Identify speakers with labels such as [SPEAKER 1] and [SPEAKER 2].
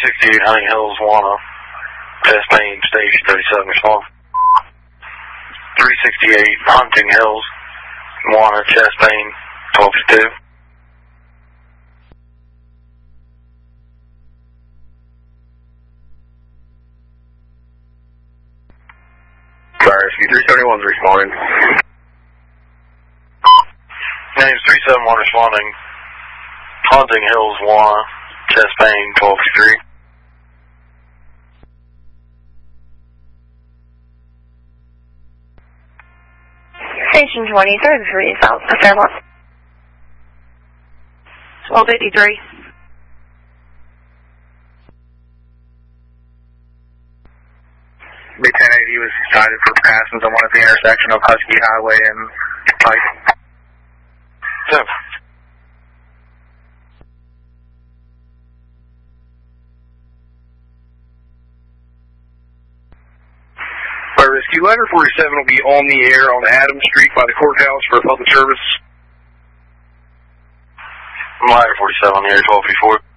[SPEAKER 1] 368 Hunting Hills, Wana. Chest pain, stage 37, respond. 368 Hunting Hills, Wana, chest pain, 1252.
[SPEAKER 2] Rescue 371 is responding.
[SPEAKER 1] Names 371 responding. Hunting Hills, Wana, chest pain, 1253.
[SPEAKER 3] Station 2033, South Fairmont. 1253.
[SPEAKER 2] Big 1080 was cited for passing someone at the intersection of Husky Highway and Pike.
[SPEAKER 1] Yeah.
[SPEAKER 2] By rescue, Ladder 47 will be on the air on Adams Street by the courthouse for public service.
[SPEAKER 1] Ladder 47 on the air, 1254.